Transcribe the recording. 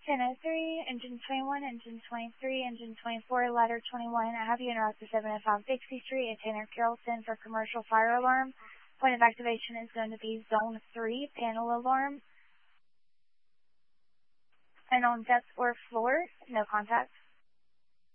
1003, engine 21, engine 23, engine 24, ladder 21. I have you interrupted 705 Dixie Street at Tanner Carrollton for commercial fire alarm. Point of activation is going to be zone 3, panel alarm. And on depth or floor, no contact.